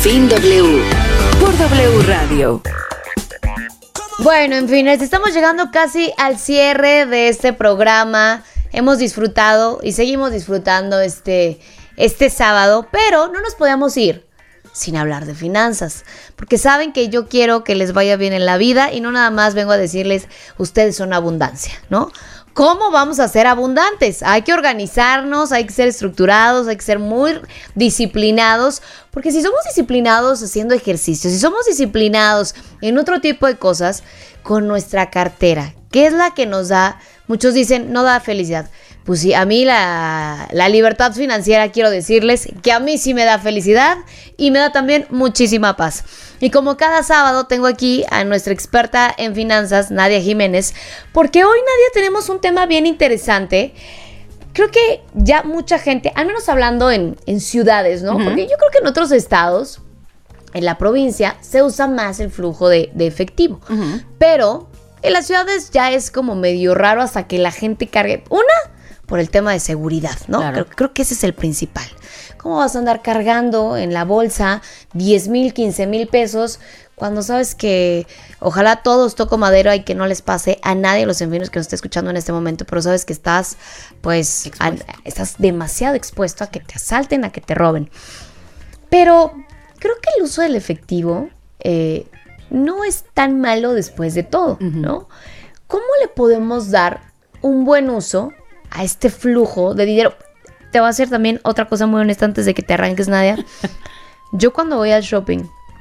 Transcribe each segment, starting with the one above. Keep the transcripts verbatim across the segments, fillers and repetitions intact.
Fin W por W Radio. Bueno, en fin, estamos llegando casi al cierre de este programa. Hemos disfrutado y seguimos disfrutando este, este sábado, pero no nos podíamos ir sin hablar de finanzas, porque saben que yo quiero que les vaya bien en la vida y no nada más vengo a decirles, ustedes son abundancia, ¿no? ¿Cómo vamos a ser abundantes? Hay que organizarnos, hay que ser estructurados, hay que ser muy disciplinados, porque si somos disciplinados haciendo ejercicio, si somos disciplinados en otro tipo de cosas, con nuestra cartera, que es la que nos da, muchos dicen, no da felicidad. Pues sí, a mí la, la libertad financiera, quiero decirles que a mí sí me da felicidad y me da también muchísima paz. Y como cada sábado tengo aquí a nuestra experta en finanzas, Nadia Jiménez, porque hoy, Nadia, tenemos un tema bien interesante. Creo que ya mucha gente, al menos hablando en, en ciudades, ¿no? Uh-huh. Porque yo creo que en otros estados, en la provincia, se usa más el flujo de, de efectivo. Uh-huh. Pero en las ciudades ya es como medio raro hasta que la gente cargue. Una, por el tema de seguridad, ¿no? Claro. Creo, creo que ese es el principal. ¿Cómo vas a andar cargando en la bolsa diez mil, quince mil pesos cuando sabes que ojalá todos toco madera y que no les pase a nadie de los enfermos que nos esté escuchando en este momento, pero sabes que estás, pues, a, estás demasiado expuesto a que te asalten, a que te roben? Pero creo que el uso del efectivo eh, no es tan malo después de todo, uh-huh. ¿no? ¿Cómo le podemos dar un buen uso a este flujo de dinero? Te voy a hacer también otra cosa muy honesta antes de que te arranques, Nadia. Yo cuando voy al shopping,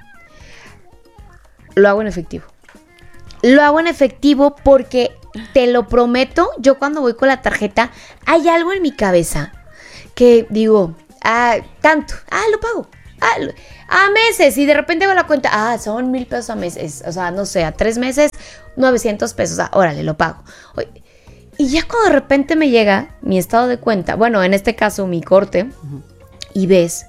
lo hago en efectivo. Lo hago en efectivo porque, te lo prometo, yo cuando voy con la tarjeta, hay algo en mi cabeza que digo, ah, tanto, ah, lo pago. Ah, a meses, y de repente hago la cuenta, ah, son mil pesos a meses, o sea, no sé, a tres meses, novecientos pesos, ah, órale, lo pago. Oye, y ya cuando de repente me llega mi estado de cuenta, bueno, en este caso mi corte, uh-huh. y ves,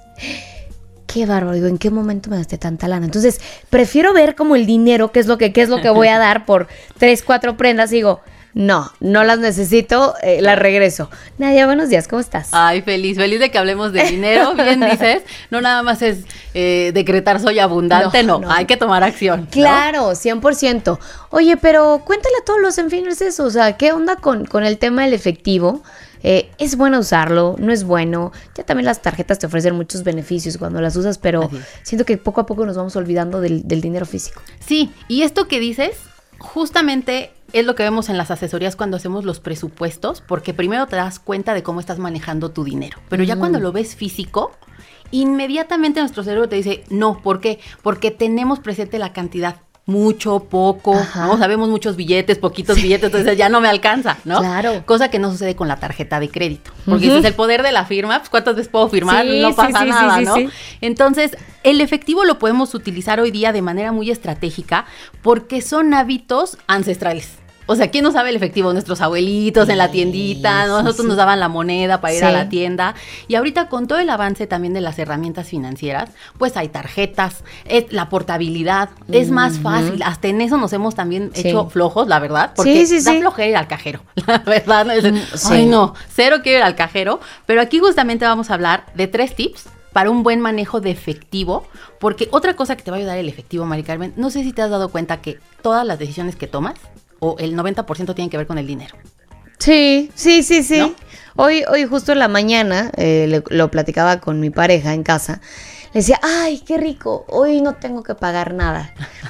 qué bárbaro, digo, ¿en qué momento me gasté tanta lana? Entonces, prefiero ver como el dinero, qué es lo que, qué es lo que voy a dar por tres, cuatro prendas, y digo, no, no las necesito, eh, las regreso. Nadia, buenos días, ¿cómo estás? Ay, feliz, feliz de que hablemos de dinero, bien dices, no nada más es eh, decretar soy abundante, no, no, no, hay que tomar acción. Claro, ¿no? cien por ciento. Oye, pero cuéntale a todos los enfiners eso, o sea, ¿qué onda con, con el tema del efectivo? Eh, ¿Es bueno usarlo? ¿No es bueno? Ya también las tarjetas te ofrecen muchos beneficios cuando las usas, pero siento que poco a poco nos vamos olvidando del, del dinero físico. Sí, y esto que dices, justamente es lo que vemos en las asesorías cuando hacemos los presupuestos, porque primero te das cuenta de cómo estás manejando tu dinero, pero ya mm. cuando lo ves físico, inmediatamente nuestro cerebro te dice, no, ¿por qué? Porque tenemos presente la cantidad, mucho, poco, ¿no? Sabemos muchos billetes, poquitos sí. billetes, entonces ya no me alcanza, ¿no? Claro. Cosa que no sucede con la tarjeta de crédito, porque uh-huh. ese es el poder de la firma, pues ¿cuántas veces puedo firmar? Sí, no pasa sí, sí, nada, sí, sí, ¿no? Sí. Entonces, el efectivo lo podemos utilizar hoy día de manera muy estratégica porque son hábitos ancestrales. O sea, ¿quién no sabe el efectivo? Nuestros abuelitos sí, en la tiendita, ¿no? Nosotros sí. nos daban la moneda para ir sí. a la tienda. Y ahorita con todo el avance también de las herramientas financieras, pues hay tarjetas, es la portabilidad, mm-hmm. es más fácil. Hasta en eso nos hemos también sí. hecho flojos, la verdad, porque sí, sí, da sí. flojera ir al cajero, la verdad. ¿No? Es, mm, sí. Ay, no, cero quiero ir al cajero. Pero aquí justamente vamos a hablar de tres tips para un buen manejo de efectivo, porque otra cosa que te va a ayudar el efectivo, Mari Carmen, no sé si te has dado cuenta que todas las decisiones que tomas, o el noventa por ciento tienen que ver con el dinero. Sí, sí, sí, sí. ¿No? Hoy, hoy justo en la mañana eh, le, lo platicaba con mi pareja en casa. Le decía, ay, qué rico, hoy no tengo que pagar nada.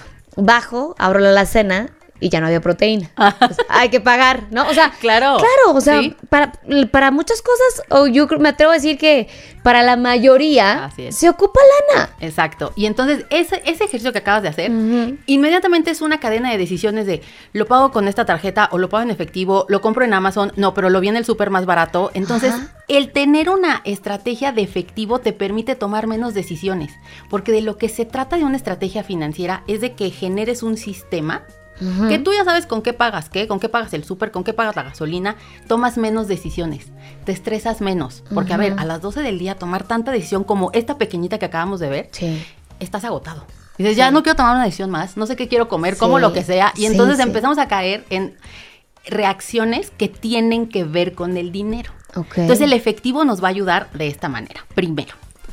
Bajo, abro la alacena y ya no había proteína. Pues, hay que pagar, ¿no? O sea, claro, claro, o sea, ¿sí? para, para muchas cosas, o yo me atrevo a decir que para la mayoría se ocupa lana. Exacto. Y entonces ese, ese ejercicio que acabas de hacer, uh-huh. inmediatamente es una cadena de decisiones de lo pago con esta tarjeta o lo pago en efectivo, lo compro en Amazon, no, pero lo vi en el súper más barato. Entonces, uh-huh. el tener una estrategia de efectivo te permite tomar menos decisiones, porque de lo que se trata de una estrategia financiera es de que generes un sistema Uh-huh. que tú ya sabes con qué pagas qué, con qué pagas el súper, con qué pagas la gasolina, tomas menos decisiones, te estresas menos, porque uh-huh. a ver, a las doce del día tomar tanta decisión como esta pequeñita que acabamos de ver, sí. estás agotado. Dices, sí. ya no quiero tomar una decisión más, no sé qué quiero comer, sí. como lo que sea, y sí, entonces sí. empezamos a caer en reacciones que tienen que ver con el dinero. Okay. Entonces el efectivo nos va a ayudar de esta manera. Primero,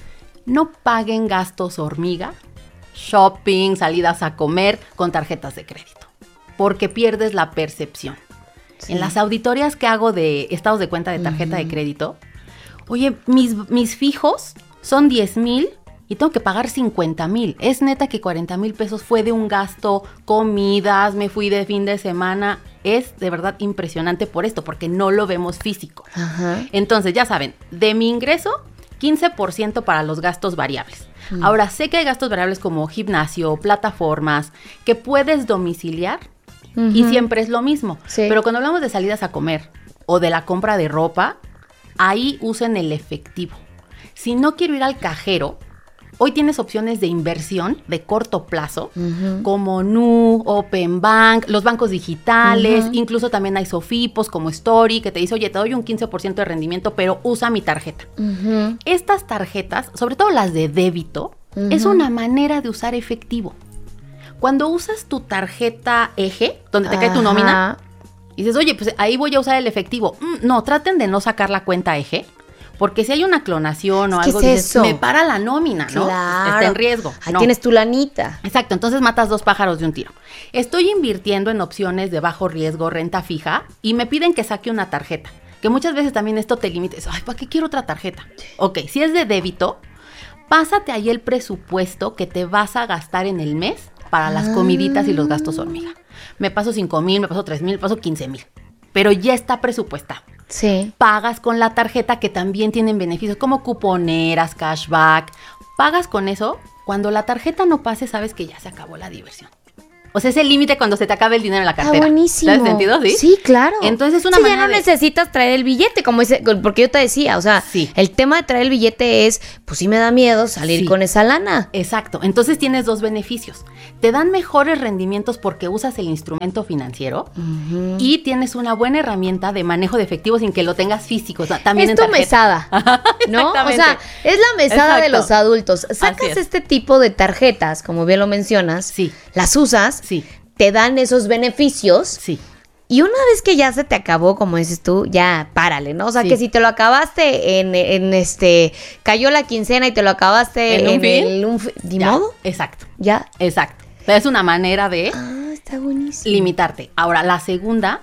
no paguen gastos hormiga, shopping, salidas a comer con tarjetas de crédito, porque pierdes la percepción. Sí. En las auditorías que hago de estados de cuenta de tarjeta uh-huh. de crédito, oye, mis, mis fijos son diez mil y tengo que pagar cincuenta mil. Es neta que cuarenta mil pesos fue de un gasto, comidas, me fui de fin de semana. Es de verdad impresionante por esto, porque no lo vemos físico. Uh-huh. Entonces, ya saben, de mi ingreso, quince por ciento para los gastos variables. Uh-huh. Ahora, sé que hay gastos variables como gimnasio, plataformas, que puedes domiciliar uh-huh. y siempre es lo mismo. Sí. Pero cuando hablamos de salidas a comer o de la compra de ropa, ahí usen el efectivo. Si no quiero ir al cajero, hoy tienes opciones de inversión de corto plazo, uh-huh. como Nu, Open Bank, los bancos digitales, uh-huh. incluso también hay Sofipos como Story, que te dice, oye, te doy un quince por ciento de rendimiento, pero usa mi tarjeta. Uh-huh. Estas tarjetas, sobre todo las de débito, uh-huh. es una manera de usar efectivo. Cuando usas tu tarjeta Eje, donde te uh-huh. cae tu nómina, y dices, oye, pues ahí voy a usar el efectivo. Mm, no, traten de no sacar la cuenta Eje. Porque si hay una clonación o algo, ¿qué es dices, eso? Me para la nómina, ¿no? Claro. Está en riesgo. Ahí no. tienes tu lanita. Exacto, entonces matas dos pájaros de un tiro. Estoy invirtiendo en opciones de bajo riesgo, renta fija, y me piden que saque una tarjeta. Que muchas veces también esto te limita. Ay, ¿para qué quiero otra tarjeta? Ok, si es de débito, pásate ahí el presupuesto que te vas a gastar en el mes para las ah. comiditas y los gastos hormiga. Me paso cinco mil, me paso tres mil, me paso quince mil. Pero ya está presupuestado. Sí. Pagas con la tarjeta, que también tienen beneficios como cuponeras, cashback. Pagas con eso. Cuando la tarjeta no pase, sabes que ya se acabó la diversión. O sea, es el límite cuando se te acabe el dinero en la cartera. Está buenísimo. ¿Sabes sentido? Sí, sí, claro. Entonces es una sí, manera ya no de... necesitas traer el billete, como ese, porque yo te decía, o sea, sí. el tema de traer el billete es, pues sí me da miedo salir sí. con esa lana. Exacto. Entonces tienes dos beneficios. Te dan mejores rendimientos porque usas el instrumento financiero uh-huh. y tienes una buena herramienta de manejo de efectivo sin que lo tengas físico. O sea, también es tu mesada, ¿no? O sea, es la mesada Exacto. de los adultos. Sacas este tipo de tarjetas, como bien lo mencionas, sí. las usas, sí. te dan esos beneficios. Sí. Y una vez que ya se te acabó, como dices tú, ya párale, ¿no? O sea, sí. que si te lo acabaste en, en este, cayó la quincena y te lo acabaste en, en un el, un, ¿ni ya, modo? Exacto. Ya. Exacto. Es una manera de ah, está buenísimo. limitarte. Ahora, la segunda,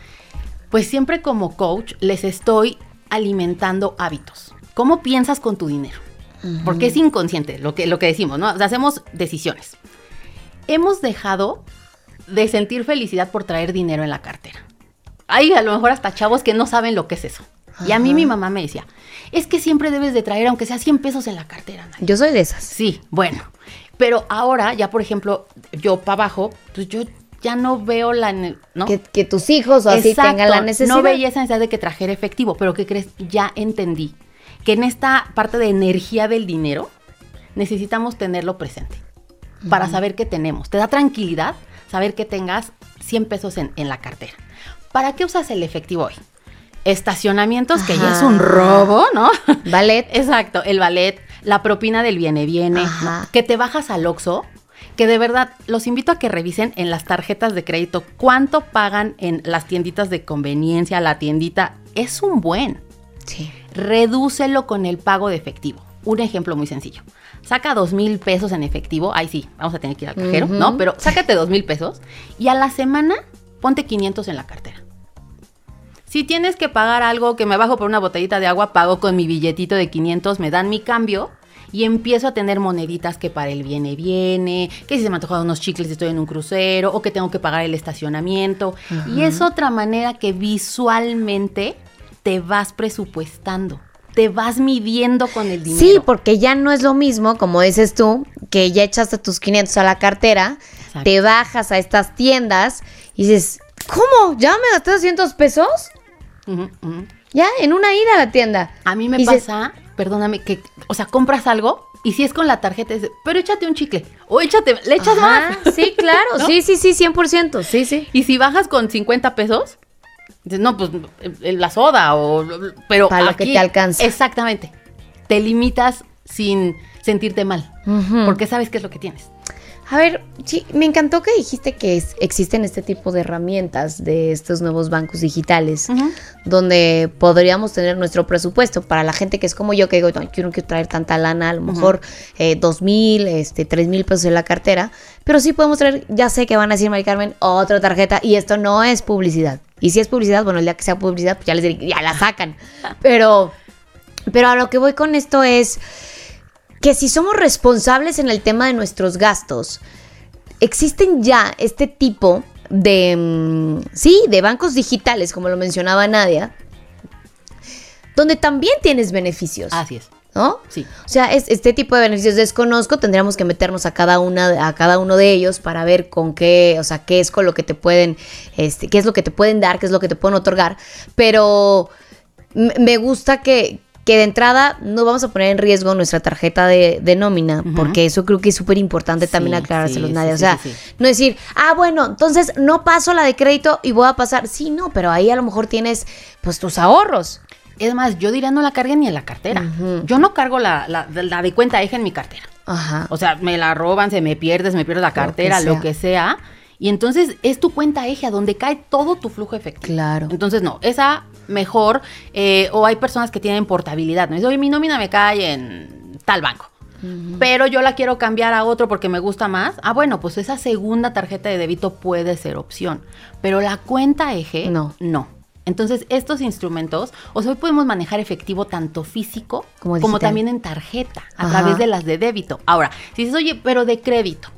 pues siempre como coach les estoy alimentando hábitos. ¿Cómo piensas con tu dinero? Uh-huh. Porque es inconsciente lo que, lo que decimos, ¿no? O sea, hacemos decisiones. Hemos dejado de sentir felicidad por traer dinero en la cartera. Hay a lo mejor hasta chavos que no saben lo que es eso. Ajá. Y a mí mi mamá me decía, es que siempre debes de traer aunque sea cien pesos en la cartera. Nay. Yo soy de esas. Sí, bueno. Pero ahora ya, por ejemplo, yo para abajo, pues yo ya no veo la... ¿no? Que, que tus hijos o así Exacto, tengan la necesidad. No veía esa necesidad de que trajera efectivo, pero ¿qué crees? Ya entendí que en esta parte de energía del dinero necesitamos tenerlo presente uh-huh. para saber qué tenemos. Te da tranquilidad saber que tengas cien pesos en, en la cartera. ¿Para qué usas el efectivo hoy? Estacionamientos, Ajá. que ya es un robo, ¿no? Ballet. Exacto, el ballet, la propina del viene-viene, ¿no? Que te bajas al Oxxo, que de verdad los invito a que revisen en las tarjetas de crédito cuánto pagan en las tienditas de conveniencia, la tiendita, es un buen. Sí. Redúcelo con el pago de efectivo. Un ejemplo muy sencillo. Saca dos mil pesos en efectivo, ahí sí, vamos a tener que ir al cajero, uh-huh. ¿no? Pero sácate dos mil pesos y a la semana ponte quinientos en la cartera. Si tienes que pagar algo que me bajo por una botellita de agua, pago con mi billetito de quinientos, me dan mi cambio y empiezo a tener moneditas que para el viene, viene, que si se me antojan unos chicles y estoy en un crucero, o que tengo que pagar el estacionamiento. Uh-huh. Y es otra manera que visualmente te vas presupuestando, te vas midiendo con el dinero. Sí, porque ya no es lo mismo, como dices tú, que ya echaste tus quinientos a la cartera, Exacto. te bajas a estas tiendas y dices, ¿cómo? ¿Ya me gasté doscientos pesos? Uh-huh, uh-huh. Ya, en una ida a la tienda. A mí me y pasa, se... perdóname, que, o sea, compras algo y si es con la tarjeta, dices, pero échate un chicle, o échate, le echas Ajá, más. Sí, claro, ¿no? sí, sí, sí, cien por ciento, sí, sí. Y si bajas con cincuenta pesos, dices, no, pues la soda, o pero para lo aquí, que te alcanza. Exactamente. Te limitas sin sentirte mal, uh-huh. porque sabes qué es lo que tienes. A ver, sí, me encantó que dijiste que es, existen este tipo de herramientas de estos nuevos bancos digitales, uh-huh. donde podríamos tener nuestro presupuesto para la gente que es como yo, que digo, no, yo no quiero traer tanta lana, a lo mejor uh-huh. eh, dos mil, este, tres mil pesos en la cartera, pero sí podemos traer, ya sé que van a decir, Mari Carmen, otra tarjeta, y esto no es publicidad. Y si es publicidad, bueno, el día que sea publicidad, pues ya les diré, ya la sacan. Pero, pero a lo que voy con esto es que si somos responsables en el tema de nuestros gastos, existen ya este tipo de, sí, de bancos digitales, como lo mencionaba Nadia, donde también tienes beneficios. Así es. ¿No? Sí. O sea, es, este tipo de beneficios desconozco, tendríamos que meternos a cada una, a cada uno de ellos para ver con qué, o sea, qué es con lo que te pueden, este, qué es lo que te pueden dar, qué es lo que te pueden otorgar. Pero m- me gusta que, que de entrada no vamos a poner en riesgo nuestra tarjeta de, de nómina, uh-huh. porque eso creo que es súper importante sí, también aclarárselos, sí, Nadia. Sí, o sea, sí, sí. no decir, ah, bueno, entonces no paso la de crédito y voy a pasar. Sí, no, pero ahí a lo mejor tienes pues tus ahorros. Es más, yo diría no la carguen ni en la cartera. Uh-huh. Yo no cargo la, la, la de cuenta eje en mi cartera. Ajá. O sea, me la roban, se me pierde, se me pierde la cartera, lo que, lo que sea. Y entonces es tu cuenta eje a donde cae todo tu flujo efectivo. Claro. Entonces no, esa mejor, eh, o hay personas que tienen portabilidad. ¿No? Dice, oye, mi nómina me cae en tal banco. Uh-huh. Pero yo la quiero cambiar a otro porque me gusta más. Ah, bueno, pues esa segunda tarjeta de débito puede ser opción. Pero la cuenta eje, no. no. Entonces, estos instrumentos, o sea, hoy podemos manejar efectivo tanto físico como, como también en tarjeta, a Ajá. través de las de débito. Ahora, si dices, oye, pero de crédito,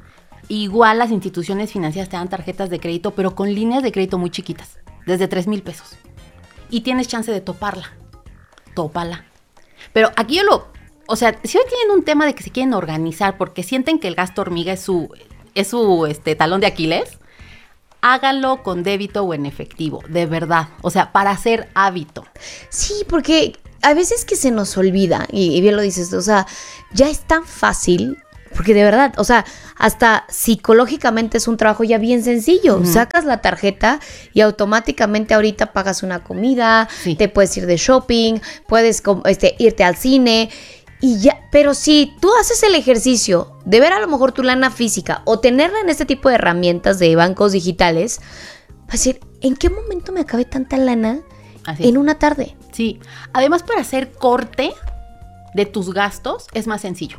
igual las instituciones financieras te dan tarjetas de crédito, pero con líneas de crédito muy chiquitas, desde tres mil pesos. Y tienes chance de toparla, tópala. Pero aquí yo lo, o sea, si hoy tienen un tema de que se quieren organizar porque sienten que el gasto hormiga es su, es su este, talón de Aquiles, hágalo con débito o en efectivo, de verdad. O sea, para hacer hábito. Sí, porque a veces que se nos olvida, y, y bien lo dices, o sea, ya es tan fácil, porque de verdad, o sea, hasta psicológicamente es un trabajo ya bien sencillo. Uh-huh. Sacas la tarjeta y automáticamente ahorita pagas una comida, sí. te puedes ir de shopping, puedes este, irte al cine. Y ya, pero si tú haces el ejercicio de ver a lo mejor tu lana física o tenerla en este tipo de herramientas de bancos digitales, vas a decir, ¿en qué momento me acabé tanta lana Así en es. una tarde? Sí, además para hacer corte de tus gastos es más sencillo.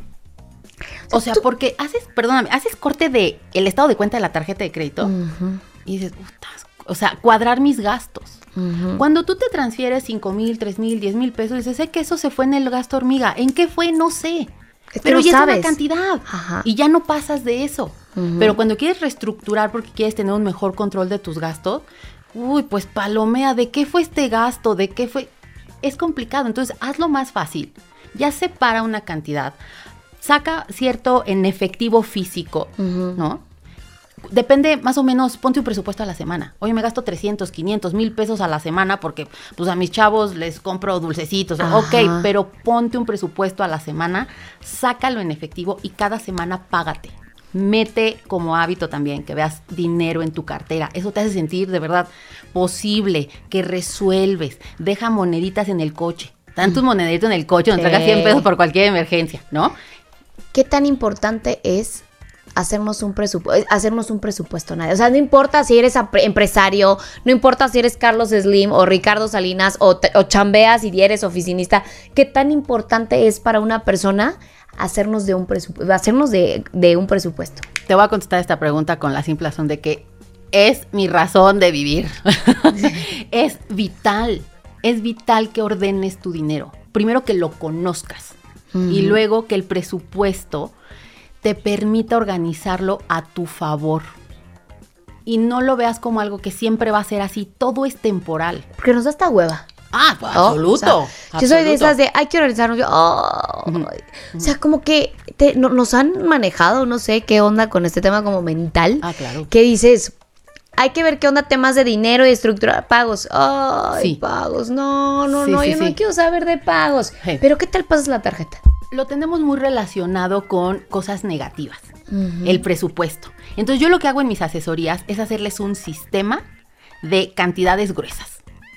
O sea, ¿tú? Porque haces, perdóname, haces corte de el estado de cuenta de la tarjeta de crédito uh-huh. y dices, putas, o sea, cuadrar mis gastos. Uh-huh. Cuando tú te transfieres cinco mil, tres mil, diez mil pesos, dices, sé que eso se fue en el gasto hormiga. ¿En qué fue? No sé. Es pero ya sabes. Es una cantidad. Ajá. Y ya no pasas de eso. Uh-huh. Pero cuando quieres reestructurar porque quieres tener un mejor control de tus gastos, uy, pues palomea, ¿de qué fue este gasto? ¿De qué fue? Es complicado. Entonces, hazlo más fácil. Ya separa una cantidad. Saca cierto en efectivo físico, uh-huh. ¿no? Depende, más o menos, ponte un presupuesto a la semana. Oye, me gasto trescientos, quinientos mil pesos a la semana porque pues a mis chavos les compro dulcecitos. Ajá. Ok, pero ponte un presupuesto a la semana, sácalo en efectivo y cada semana págate. Mete como hábito también que veas dinero en tu cartera. Eso te hace sentir de verdad posible, que resuelves. Deja moneditas en el coche. Dan tus moneditas en el coche, nos sí. traigas cien pesos por cualquier emergencia, ¿no? ¿Qué tan importante es hacernos un presupuesto, hacernos un presupuesto, Nadia? O sea, no importa si eres empresario, no importa si eres Carlos Slim o Ricardo Salinas o, te, o chambeas y eres oficinista, ¿qué tan importante es para una persona hacernos de un presupuesto, hacernos de, de un presupuesto? Te voy a contestar esta pregunta con la simple razón de que es mi razón de vivir. Es vital, es vital que ordenes tu dinero. Primero que lo conozcas uh-huh. y luego que el presupuesto te permita organizarlo a tu favor. Y no lo veas como algo que siempre va a ser así. Todo es temporal. Porque nos da esta hueva. Ah, pues, oh, absoluto, o sea, absoluto. Yo soy de esas de, hay que organizarnos. Yo, oh, uh-huh. O sea, como que te, no, nos han manejado, no sé qué onda con este tema como mental. Ah, claro. Que dices, hay que ver qué onda temas de dinero y estructura, pagos. Ay, sí. pagos. No, no, sí, no, sí, yo sí. no quiero saber de pagos. Hey. Pero ¿qué tal pasas la tarjeta? Lo tenemos muy relacionado con cosas negativas, uh-huh. el presupuesto. Entonces yo lo que hago en mis asesorías es hacerles un sistema de cantidades gruesas.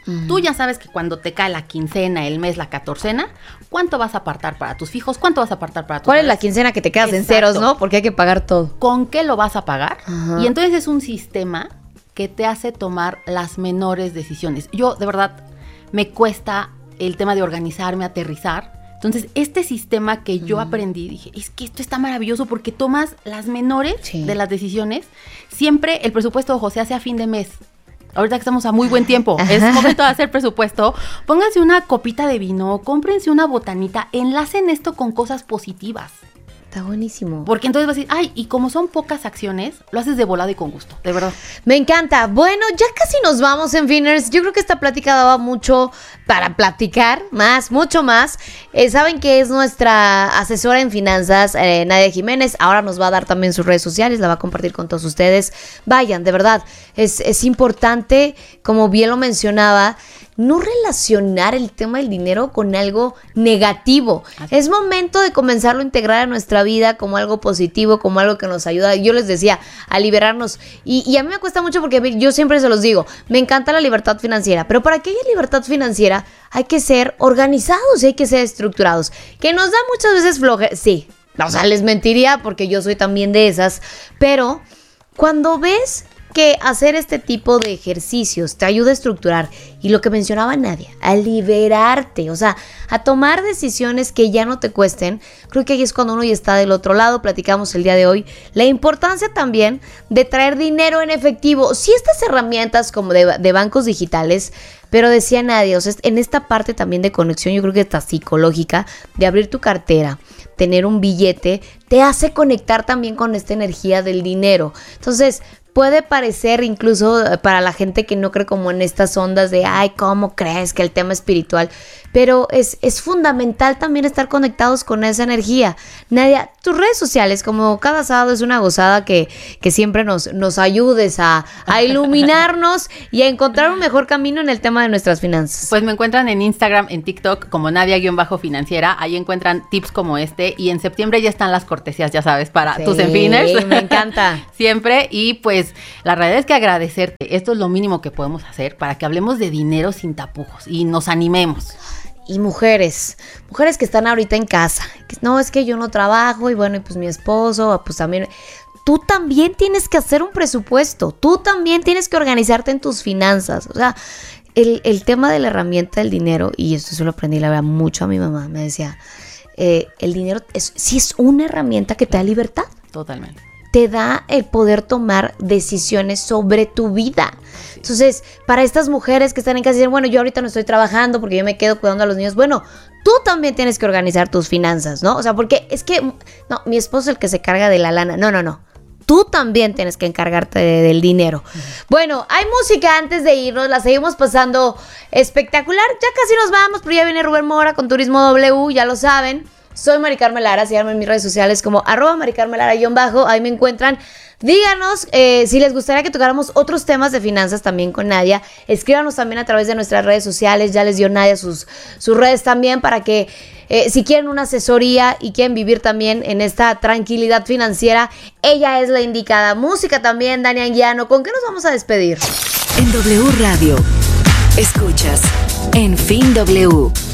Uh-huh. Tú ya sabes que cuando te cae la quincena, el mes, la catorcena, ¿cuánto vas a apartar para tus fijos? ¿Cuánto vas a apartar para tus ¿Cuál redes? es la quincena que te quedas Exacto. en ceros, no? Porque hay que pagar todo. ¿Con qué lo vas a pagar? Uh-huh. Y entonces es un sistema que te hace tomar las menores decisiones. Yo, de verdad, me cuesta el tema de organizarme, aterrizar. Entonces, este sistema que yo uh-huh. aprendí, dije, es que esto está maravilloso porque tomas las menores sí. de las decisiones. Siempre el presupuesto, ojo, se hace a fin de mes. Ahorita que estamos a muy buen tiempo, Ajá. es momento de hacer presupuesto. Pónganse una copita de vino, cómprense una botanita, enlacen esto con cosas positivas. Está buenísimo. Porque entonces vas a decir, ay, y como son pocas acciones, lo haces de volada y con gusto, de verdad. Me encanta. Bueno, ya casi nos vamos, en Finers. Yo creo que esta plática daba mucho para platicar, más, mucho más. Eh, Saben que es nuestra asesora en finanzas, eh, Nadia Jiménez. Ahora nos va a dar también sus redes sociales, la va a compartir con todos ustedes. Vayan, de verdad, es, es importante, como bien lo mencionaba, no relacionar el tema del dinero con algo negativo. Así. Es momento de comenzarlo a integrar a nuestra vida como algo positivo, como algo que nos ayuda, yo les decía, a liberarnos. Y, y a mí me cuesta mucho porque yo siempre se los digo, me encanta la libertad financiera, pero para que haya libertad financiera hay que ser organizados y hay que ser estructurados. Que nos da muchas veces floje, sí, o sea, les mentiría porque yo soy también de esas, pero cuando ves que hacer este tipo de ejercicios te ayuda a estructurar y lo que mencionaba Nadia, a liberarte, o sea, a tomar decisiones que ya no te cuesten, creo que ahí es cuando uno ya está del otro lado. Platicamos el día de hoy la importancia también de traer dinero en efectivo, sí, estas herramientas como de, de bancos digitales, pero decía Nadia, o sea, en esta parte también de conexión, yo creo que está psicológica, de abrir tu cartera, tener un billete, te hace conectar también con esta energía del dinero. Entonces, puede parecer incluso para la gente que no cree como en estas ondas de, ay, ¿cómo crees que el tema espiritual? Pero es, es fundamental también estar conectados con esa energía. Nadia, tus redes sociales, como cada sábado es una gozada que, que siempre nos, nos ayudes a, a iluminarnos y a encontrar un mejor camino en el tema de nuestras finanzas. Pues me encuentran en Instagram, en TikTok como Nadia-financiera. Ahí encuentran tips como este. Y en septiembre ya están las cortesías, ya sabes, para sí, tus enfiners. Sí, me encanta. Siempre. Y pues la realidad es que agradecerte. Esto es lo mínimo que podemos hacer para que hablemos de dinero sin tapujos y nos animemos. Y mujeres, mujeres que están ahorita en casa, que, no, es que yo no trabajo y bueno, y pues mi esposo, pues también, tú también tienes que hacer un presupuesto, tú también tienes que organizarte en tus finanzas, o sea, el, el tema de la herramienta del dinero, y esto se lo aprendí la verdad mucho a mi mamá, me decía, eh, el dinero es, sí es una herramienta que te da libertad. Totalmente. Te da el poder tomar decisiones sobre tu vida. Sí. Entonces, para estas mujeres que están en casa y dicen, bueno, yo ahorita no estoy trabajando porque yo me quedo cuidando a los niños, bueno, tú también tienes que organizar tus finanzas, ¿no? O sea, porque es que, no, mi esposo es el que se carga de la lana. No, no, no. Tú también tienes que encargarte de, del dinero. Uh-huh. Bueno, hay música antes de irnos, la seguimos pasando espectacular. Ya casi nos vamos, pero ya viene Rubén Mora con Turismo W, ya lo saben. Soy Mari Carmen Lara, síganme en mis redes sociales como arroba Mari Carmen Lara guión bajo, ahí me encuentran. Díganos eh, si les gustaría que tocáramos otros temas de finanzas también con Nadia. Escríbanos también a través de nuestras redes sociales, ya les dio Nadia sus, sus redes también para que eh, si quieren una asesoría y quieren vivir también en esta tranquilidad financiera, ella es la indicada. Música también, Dani Anguiano, ¿con qué nos vamos a despedir? En W Radio, escuchas En Fin W.